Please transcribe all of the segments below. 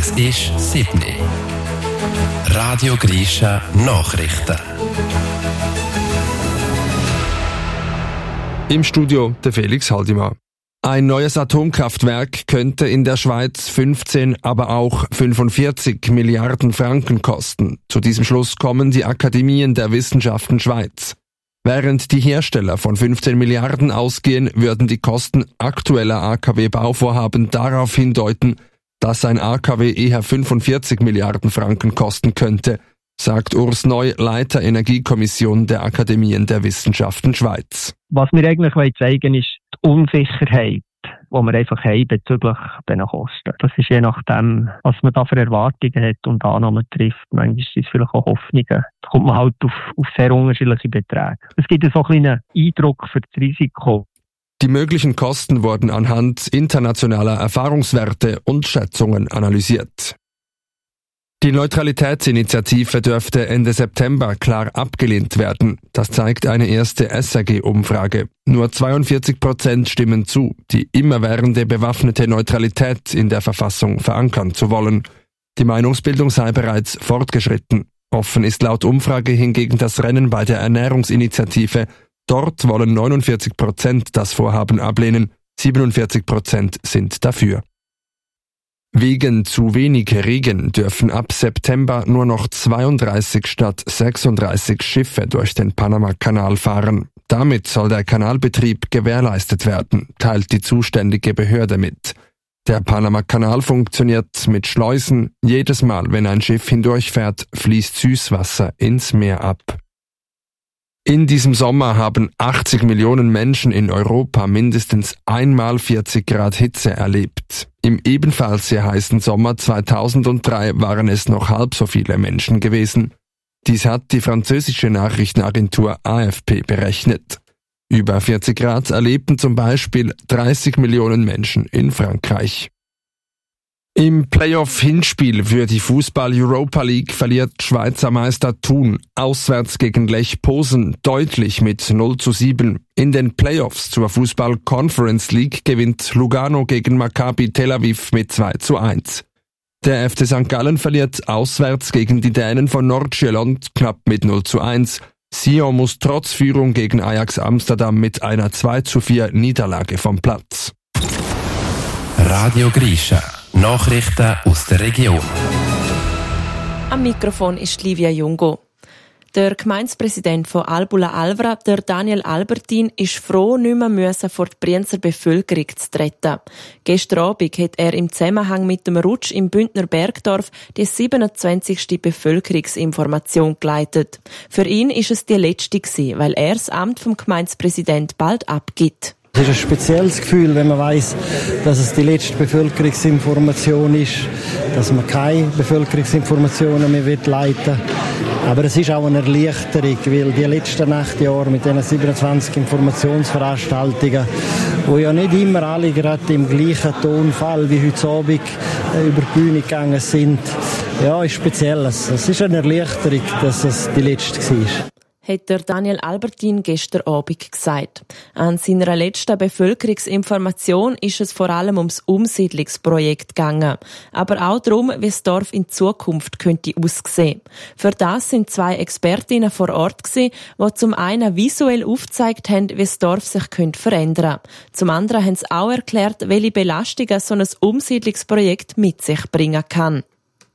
Es ist 7 Uhr. Radio Grisha Nachrichten. Im Studio der Felix Haldimann. Ein neues Atomkraftwerk könnte in der Schweiz 15, aber auch 45 Milliarden Franken kosten. Zu diesem Schluss kommen die Akademien der Wissenschaften Schweiz. Während die Hersteller von 15 Milliarden ausgehen, würden die Kosten aktueller AKW-Bauvorhaben darauf hindeuten, dass ein AKW eher 45 Milliarden Franken kosten könnte, sagt Urs Neu, Leiter Energiekommission der Akademien der Wissenschaften Schweiz. Was wir eigentlich zeigen wollen, ist die Unsicherheit, die wir einfach haben bezüglich diesen Kosten. Das ist je nachdem, was man da für Erwartungen hat und Annahmen trifft. Manchmal sind es vielleicht auch Hoffnungen. Da kommt man halt auf sehr unterschiedliche Beträge. Es gibt so einen kleinen Eindruck für das Risiko. Die möglichen Kosten wurden anhand internationaler Erfahrungswerte und Schätzungen analysiert. Die Neutralitätsinitiative dürfte Ende September klar abgelehnt werden. Das zeigt eine erste SRG-Umfrage. Nur 42% stimmen zu, die immerwährende bewaffnete Neutralität in der Verfassung verankern zu wollen. Die Meinungsbildung sei bereits fortgeschritten. Offen ist laut Umfrage hingegen das Rennen bei der Ernährungsinitiative. Dort wollen 49% das Vorhaben ablehnen, 47% sind dafür. Wegen zu wenig Regen dürfen ab September nur noch 32 statt 36 Schiffe durch den Panama-Kanal fahren. Damit soll der Kanalbetrieb gewährleistet werden, teilt die zuständige Behörde mit. Der Panama-Kanal funktioniert mit Schleusen. Jedes Mal, wenn ein Schiff hindurchfährt, fließt Süßwasser ins Meer ab. In diesem Sommer haben 80 Millionen Menschen in Europa mindestens einmal 40 Grad Hitze erlebt. Im ebenfalls sehr heißen Sommer 2003 waren es noch halb so viele Menschen gewesen. Dies hat die französische Nachrichtenagentur AFP berechnet. Über 40 Grad erlebten zum Beispiel 30 Millionen Menschen in Frankreich. Im Playoff-Hinspiel für die Fußball-Europa League verliert Schweizer Meister Thun auswärts gegen Lech Posen deutlich mit 0:7. In den Playoffs zur Fußball-Conference League gewinnt Lugano gegen Maccabi Tel Aviv mit 2:1. Der FC St. Gallen verliert auswärts gegen die Dänen von Nordsjælland knapp mit 0:1. Sion muss trotz Führung gegen Ajax Amsterdam mit einer 2:4 Niederlage vom Platz. Radio Grisha. Nachrichten aus der Region. Am Mikrofon ist Livia Jungo. Der Gemeindepräsident von Albula-Alvra, der Daniel Albertin, ist froh, nicht mehr vor die Brienzer Bevölkerung zu treten. Gestern Abend hat er im Zusammenhang mit dem Rutsch im Bündner Bergdorf die 27. Bevölkerungsinformation geleitet. Für ihn ist es die letzte gewesen, weil er das Amt vom Gemeindepräsident bald abgibt. Es ist ein spezielles Gefühl, wenn man weiss, dass es die letzte Bevölkerungsinformation ist, dass man keine Bevölkerungsinformationen mehr leiten will. Aber es ist auch eine Erleichterung, weil die letzten 8 Jahre mit diesen 27 Informationsveranstaltungen, wo ja nicht immer alle gerade im gleichen Tonfall wie heute Abend über die Bühne gegangen sind, ja, ist speziell. Es ist eine Erleichterung, dass es die letzte war. Hat der Daniel Albertin gestern Abend gesagt. An seiner letzten Bevölkerungsinformation ist es vor allem ums Umsiedlungsprojekt gegangen. Aber auch darum, wie das Dorf in Zukunft könnte aussehen. Für das sind 2 Expertinnen vor Ort gewesen, die zum einen visuell aufgezeigt haben, wie das Dorf sich verändern könnte. Zum anderen haben sie auch erklärt, welche Belastungen so ein Umsiedlungsprojekt mit sich bringen kann.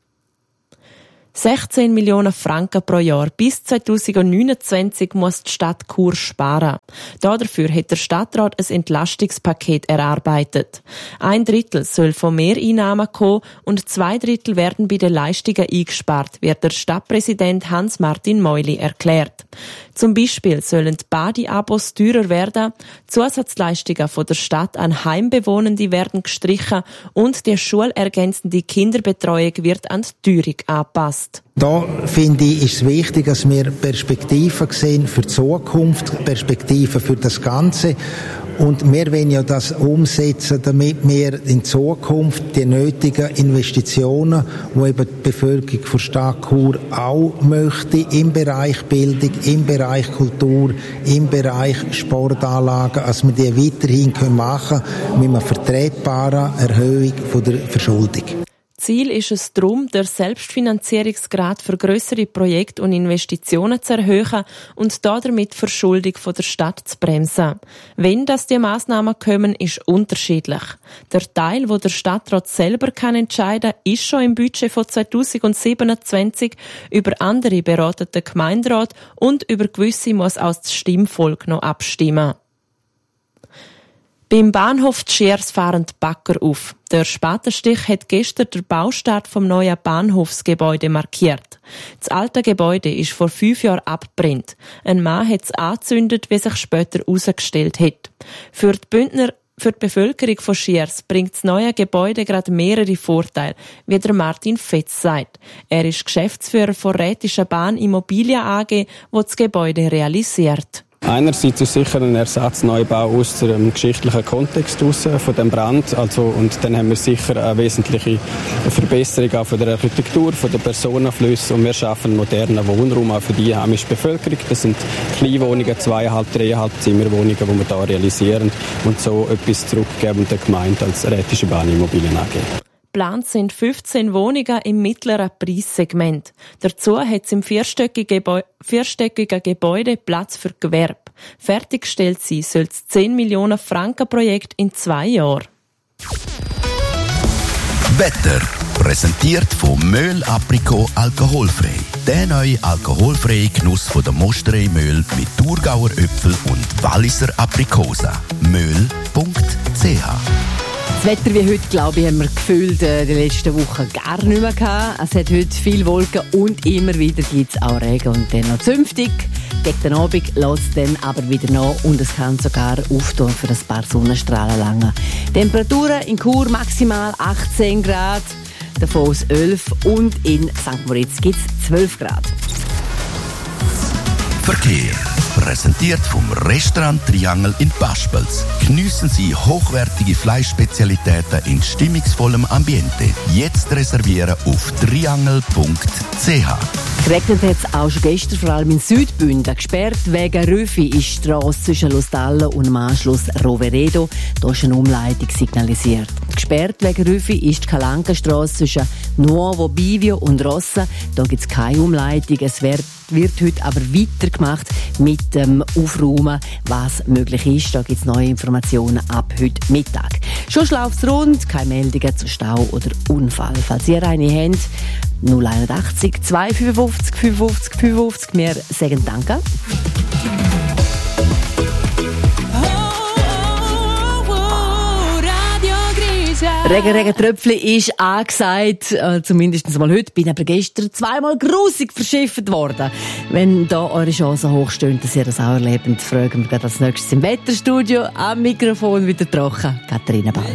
16 Millionen Franken pro Jahr bis 2029 muss die Stadt Chur sparen. Dafür hat der Stadtrat ein Entlastungspaket erarbeitet. 1/3 soll von Mehreinnahmen kommen und 2/3 werden bei den Leistungen eingespart, wird der Stadtpräsident Hans-Martin Meuli erklärt. Zum Beispiel sollen die Badeabos teurer werden, Zusatzleistungen von der Stadt an Heimbewohnende werden gestrichen und die schulergänzende Kinderbetreuung wird an die Teuerung angepasst. Da finde ich, ist es wichtig, dass wir Perspektiven sehen für die Zukunft, Perspektiven für das Ganze. Und wir wollen ja das umsetzen, damit wir in Zukunft die nötigen Investitionen, die eben die Bevölkerung von Stadt Chur auch möchte, im Bereich Bildung, im Bereich Kultur, im Bereich Sportanlagen, dass wir die weiterhin machen können mit einer vertretbaren Erhöhung von der Verschuldung. Ziel ist es darum, den Selbstfinanzierungsgrad für grössere Projekte und Investitionen zu erhöhen und damit die Verschuldung der Stadt zu bremsen. Wenn die Massnahmen kommen, ist unterschiedlich. Der Teil, wo der Stadtrat selber entscheiden kann, ist schon im Budget von 2027. Über andere beraten der Gemeinderat und über gewisse muss auch das Stimmvolk noch abstimmen. Beim Bahnhof Schiers fahren die Bagger auf. Der Spatenstich hat gestern den Baustart vom neuen Bahnhofsgebäude markiert. Das alte Gebäude ist vor 5 Jahren abgebrannt. Ein Mann hat es angezündet, wie sich später herausgestellt hat. Für die Bevölkerung von Schiers bringt das neue Gebäude gerade mehrere Vorteile, wie der Martin Fetz sagt. Er ist Geschäftsführer von Rätischer Bahn Immobilien AG, die das Gebäude realisiert. Einerseits ist sicher ein Ersatzneubau aus dem geschichtlichen Kontext von dem Brand. Und dann haben wir sicher eine wesentliche Verbesserung auch von der Architektur, von den Personenflüssen. Und wir schaffen modernen Wohnraum auch für die heimische Bevölkerung. Das sind Kleinwohnungen, 2,5, 3,5 Zimmerwohnungen, die wir hier realisieren und so etwas zurückgeben der Gemeinde als Rätische Bahn Immobilien AG. Geplant sind 15 Wohnungen im mittleren Preissegment. Dazu hat es im vierstöckigen Gebäude Platz für Gewerbe. Fertiggestellt sein soll das 10 Millionen Franken Projekt in 2 Jahren. Wetter präsentiert von Möhl Aprikot alkoholfrei. Der neue alkoholfreie Genuss von der Mosterei Möhl mit Thurgauer Äpfel und Walliser Aprikosen. Möhl.ch. Das Wetter wie heute, glaube ich, haben wir gefühlt die letzten Wochen gar nicht mehr gehabt. Es hat heute viele Wolken und immer wieder gibt es auch Regen und dann noch zünftig. Gegen den Abend lässt es dann aber wieder nach und es kann sogar auftun für ein paar Sonnenstrahlen lange. Temperaturen in Chur maximal 18 Grad, davon aus 11 und in St. Moritz gibt es 12 Grad. Verkehr. Präsentiert vom Restaurant Triangel in Paspels. Geniessen Sie hochwertige Fleischspezialitäten in stimmungsvollem Ambiente. Jetzt reservieren auf triangel.ch. Geregnet hat es auch schon gestern, vor allem in Südbünden. Gesperrt wegen Rüffi ist die Strasse zwischen Lostallo und dem Anschluss Roveredo. Da ist eine Umleitung signalisiert. Gesperrt wegen Rüffi ist die Calanca-Strasse zwischen Nuovo Bivio und Rossa. Da gibt es keine Umleitung. Es wird heute aber weitergemacht mit dem Aufräumen, was möglich ist. Da gibt es neue Informationen ab heute Mittag. Schon läuft es rund, keine Meldungen zu Stau oder Unfall. Falls ihr eine habt, 081 255 55 55. Wir sagen Danke. Regen, Tröpfchen ist angesagt, zumindest mal heute. Bin aber gestern 2-mal grusig verschifft worden. Wenn da eure Chancen hochstehen, dass ihr das auch erlebt, fragen wir gerade als nächstes im Wetterstudio am Mikrofon wieder trocken. Katharina Ball.